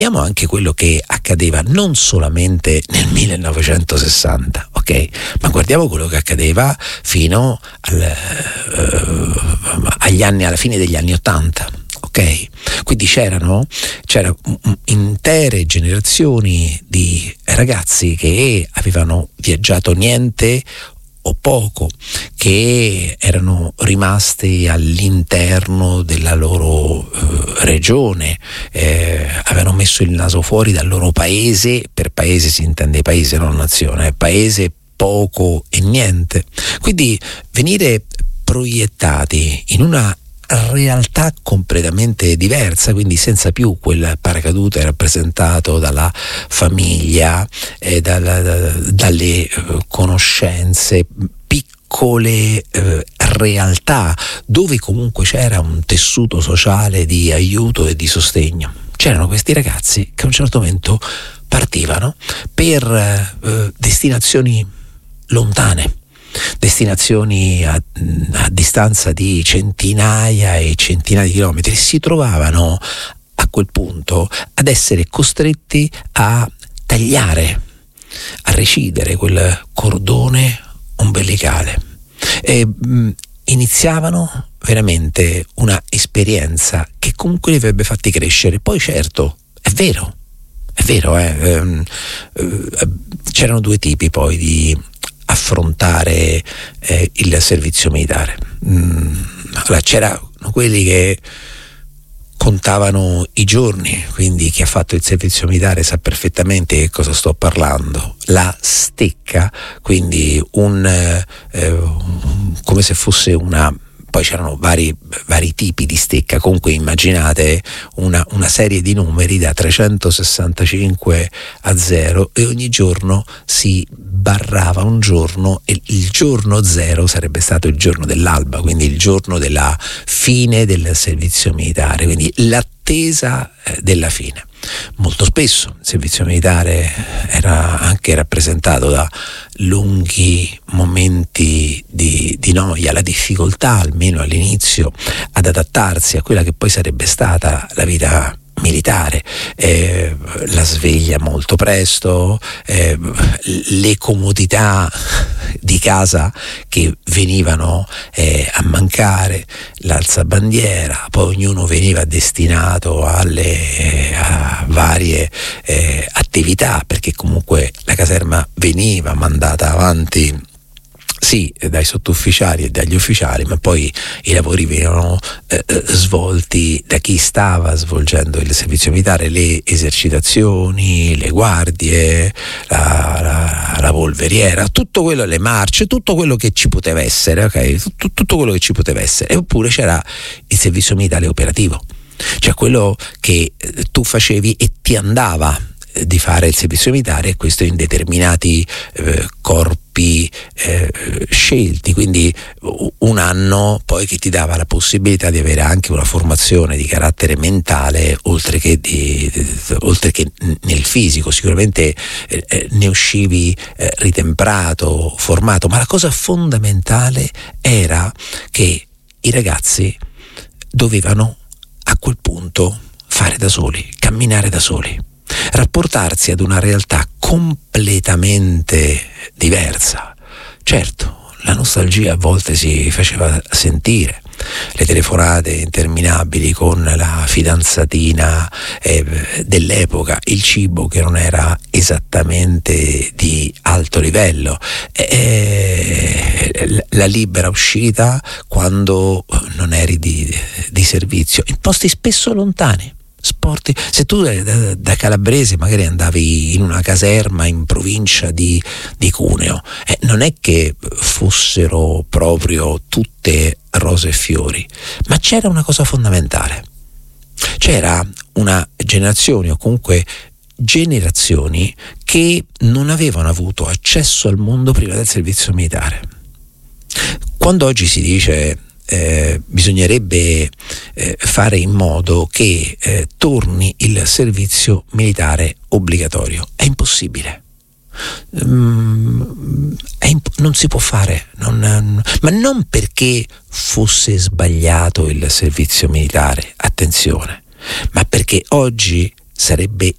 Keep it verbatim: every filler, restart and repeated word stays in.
Vediamo anche quello che accadeva non solamente nel millenovecentosessanta, ok? Ma guardiamo quello che accadeva fino al, uh, agli anni, alla fine degli anni ottanta. Ok, quindi c'erano c'era intere generazioni di ragazzi che avevano viaggiato niente o poco, che erano rimasti all'interno della loro eh, regione, eh, avevano messo il naso fuori dal loro paese. Per paese si intende paese, non nazione, paese, poco e niente. Quindi venire proiettati in una realtà completamente diversa, quindi senza più quel paracadute rappresentato dalla famiglia, eh, dalla, da, dalle eh, conoscenze, piccole eh, realtà dove comunque c'era un tessuto sociale di aiuto e di sostegno. C'erano questi ragazzi che a un certo momento partivano per eh, destinazioni lontane, destinazioni a, a distanza di centinaia e centinaia di chilometri, si trovavano a quel punto ad essere costretti a tagliare, a recidere quel cordone ombelicale e mh, iniziavano veramente una esperienza che comunque li avrebbe fatti crescere. Poi certo, è vero, è vero, eh, ehm, eh, c'erano due tipi poi di affrontare eh, il servizio militare. Mm, allora, c'erano quelli che contavano i giorni, quindi chi ha fatto il servizio militare sa perfettamente che cosa sto parlando. La stecca, quindi un, eh, un come se fosse una, poi c'erano vari, vari tipi di stecca, comunque immaginate una, una serie di numeri da trecentosessantacinque a zero, e ogni giorno si barrava un giorno e il giorno zero sarebbe stato il giorno dell'alba, quindi il giorno della fine del servizio militare, quindi l'attesa della fine. Molto spesso il servizio militare era anche rappresentato da lunghi momenti di, di noia, la difficoltà almeno all'inizio ad adattarsi a quella che poi sarebbe stata la vita militare, eh, la sveglia molto presto, eh, le comodità di casa che venivano eh, a mancare, l'alzabandiera, poi ognuno veniva destinato alle eh, a varie eh, attività, perché comunque la caserma veniva mandata avanti sì dai sottufficiali e dagli ufficiali, ma poi i lavori venivano eh, svolti da chi stava svolgendo il servizio militare, le esercitazioni, le guardie, la, la, la polveriera, tutto quello, le marce, tutto quello che ci poteva essere, ok? Tutto, tutto quello che ci poteva essere. Eppure c'era il servizio militare operativo, cioè quello che tu facevi e ti andava di fare il servizio militare, e questo in determinati eh, corpi eh, scelti, quindi un anno poi che ti dava la possibilità di avere anche una formazione di carattere mentale oltre che, di, di, oltre che nel fisico. Sicuramente eh, ne uscivi eh, ritemprato, formato, ma la cosa fondamentale era che i ragazzi dovevano a quel punto fare da soli, camminare da soli, rapportarsi ad una realtà completamente diversa. Certo, la nostalgia a volte si faceva sentire, le telefonate interminabili con la fidanzatina eh, dell'epoca, il cibo che non era esattamente di alto livello, eh, la libera uscita quando non eri di, di servizio, in posti spesso lontani. Sport. Se tu da, da calabrese magari andavi in una caserma in provincia di, di Cuneo, eh, non è che fossero proprio tutte rose e fiori, ma c'era una cosa fondamentale: c'era una generazione, o comunque generazioni, che non avevano avuto accesso al mondo prima del servizio militare. Quando oggi si dice Eh, bisognerebbe eh, fare in modo che eh, torni il servizio militare obbligatorio, è impossibile. Mm, è imp- non si può fare, non, ma non perché fosse sbagliato il servizio militare, attenzione, ma perché oggi sarebbe